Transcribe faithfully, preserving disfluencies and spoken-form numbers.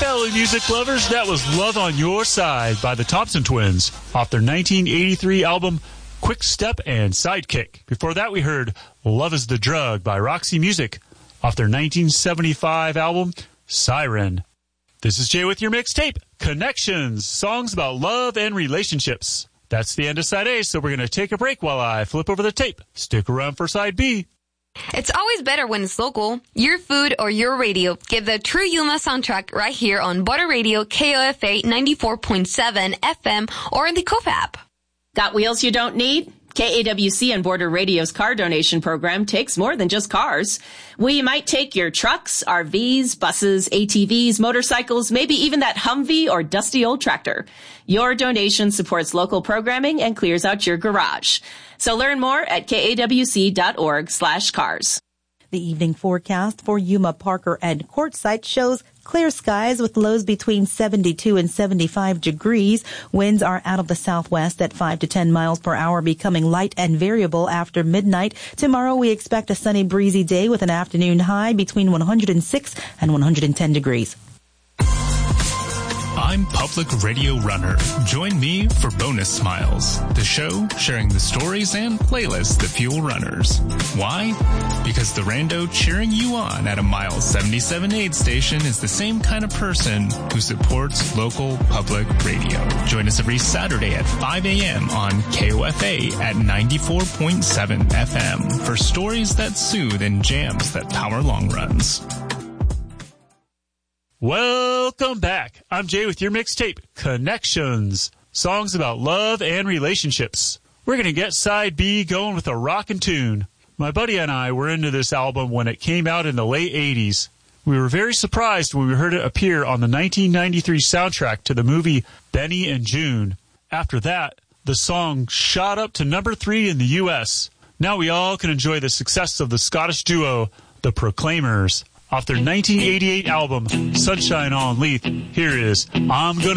fellow music lovers, that was Love on Your Side by the Thompson Twins off their nineteen eighty-three album Quick Step and Sidekick. Before that, we heard Love is the Drug by Roxy Music off their nineteen seventy-five album Siren. This is Jay with your mixtape, Connections, songs about love and relationships. That's the end of side A, so we're going to take a break while I flip over the tape. Stick around for side B. It's always better when it's local. Your food or your radio. Get the true Yuma soundtrack right here on Border Radio K O F A ninety-four point seven F M or in the K O F app. Got wheels you don't need? K A W C and Border Radio's car donation program takes more than just cars. We might take your trucks, R Vs, buses, A T Vs, motorcycles, maybe even that Humvee or dusty old tractor. Your donation supports local programming and clears out your garage. So learn more at kawc.org slash cars. The evening forecast for Yuma, Parker, and Quartzsite shows clear skies with lows between seventy-two and seventy-five degrees. Winds are out of the southwest at five to ten miles per hour, becoming light and variable after midnight. Tomorrow we expect a sunny, breezy day with an afternoon high between one hundred six and one hundred ten degrees. I'm Public Radio Runner. Join me for Bonus Smiles, the show sharing the stories and playlists that fuel runners. Why? Because the rando cheering you on at a mile seventy-seven aid station is the same kind of person who supports local public radio. Join us every Saturday at five a.m. on K O F A at ninety-four point seven F M for stories that soothe and jams that power long runs. Welcome back. I'm Jay with your mixtape, Connections, songs about love and relationships. We're going to get side B going with a rockin' tune. My buddy and I were into this album when it came out in the late eighties. We were very surprised when we heard it appear on the nineteen ninety-three soundtrack to the movie Benny and June. After that, the song shot up to number three in the U S. Now we all can enjoy the success of the Scottish duo, The Proclaimers. Off their nineteen eighty-eight album, Sunshine on Leith, here is I'm Gonna